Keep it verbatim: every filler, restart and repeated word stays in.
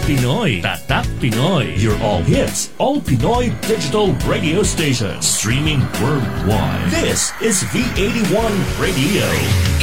Pinoy. Tatak Pinoy. Your all hits, all Pinoy digital radio station. Streaming worldwide. This is V eighty-one Radio.